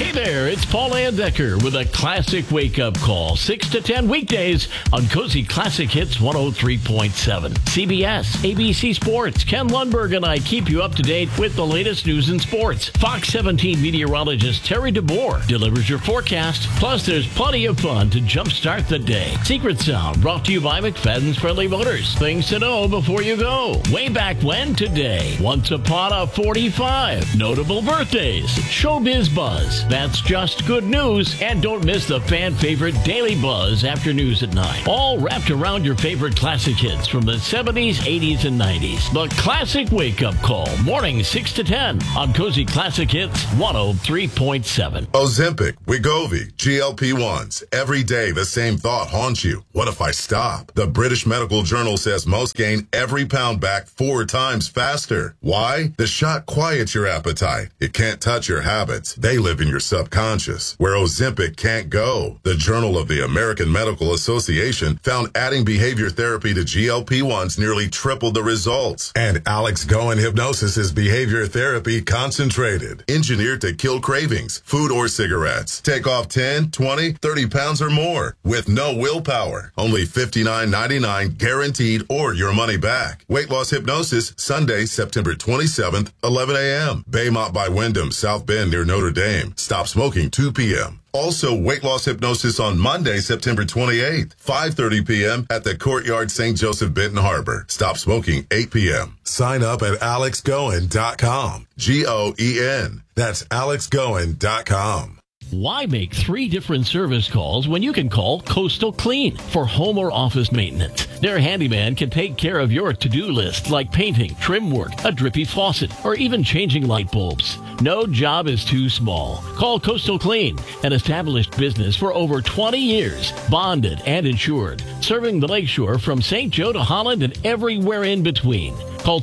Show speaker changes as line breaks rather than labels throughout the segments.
Hey there, it's Paul Andecker with a classic wake-up call. 6 to 10 weekdays on Cozy Classic Hits 103.7. CBS, ABC Sports, Ken Lundberg and I keep you up to date with the latest news in sports. Fox 17 meteorologist Terry DeBoer delivers your forecast. Plus, there's plenty of fun to jumpstart the day. Secret Sound brought to you by McFadden's Friendly Motors. Things to know before you go. Way back when today. Once upon a 45. Notable birthdays. Showbiz Buzz. That's just good news. And don't miss the fan favorite Daily Buzz after news at 9. All wrapped around your favorite classic hits from the 70s, 80s, and 90s. The Classic Wake Up Call. Morning 6 to 10 on Cozy Classic Hits 103.7.
Ozempic, Wegovy, GLP-1s. Every day the same thought haunts you. What if I stop? The British Medical Journal says most gain every pound back 4 times faster. Why? The shot quiets your appetite. It can't touch your habits. They live in your subconscious, where Ozempic can't go. The Journal of the American Medical Association found adding behavior therapy to GLP-1s nearly tripled the results. And Alex Goen Hypnosis is behavior therapy concentrated, engineered to kill cravings, food or cigarettes. Take off 10, 20, 30 pounds or more with no willpower. Only $59.99 guaranteed or your money back. Weight Loss Hypnosis, Sunday, September 27th, 11 a.m. Baymont by Wyndham, South Bend near Notre Dame. Stop smoking 2 p.m. Also, Weight Loss Hypnosis on Monday, September 28th, 5:30 p.m. at the Courtyard St. Joseph Benton Harbor. Stop smoking 8 p.m. Sign up at alexgoen.com. Goen. That's alexgoen.com.
Why make 3 different service calls when you can call Coastal Clean for home or office maintenance? Their handyman can take care of your to-do list like painting, trim work, a drippy faucet, or even changing light bulbs. No job is too small. Call Coastal Clean, an established business for over 20 years, bonded and insured, serving the Lakeshore from St. Joe to Holland and everywhere in between. Call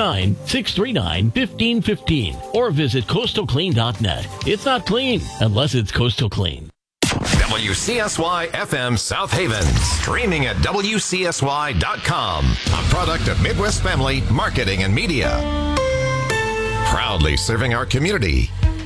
269-639-1515 or visit coastalclean.net. It's not clean unless it's Coastal Clean.
WCSY FM South Haven, streaming at WCSY.com, a product of Midwest Family Marketing and Media. Proudly serving our community